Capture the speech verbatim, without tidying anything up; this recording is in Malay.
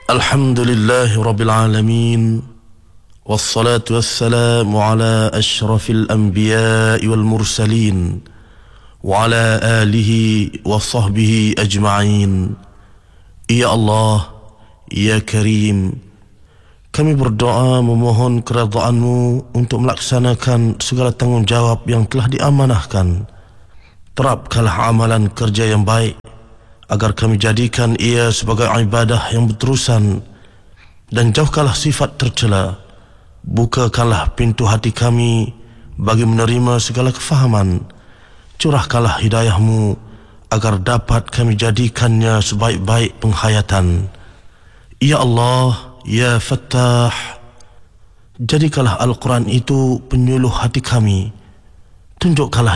Alhamdulillahi Rabbil Alamin, wassalatu wassalamu ala ashrafil anbiya'i wal mursalin, wa ala alihi wa sahbihi ajma'in. Ya Allah, Ya Karim, kami berdoa memohon keridhaan-Mu untuk melaksanakan segala tanggungjawab yang telah diamanahkan. Terapkanlah amalan kerja yang baik agar kami jadikan ia sebagai ibadah yang berterusan, dan jauhkanlah sifat tercela. Bukakanlah pintu hati kami bagi menerima segala kefahaman. Curahkanlah hidayah-Mu agar dapat kami jadikannya sebaik-baik penghayatan. Ya Allah, Ya Fattah, jadikanlah Al-Quran itu penyuluh hati kami. Tunjukkanlah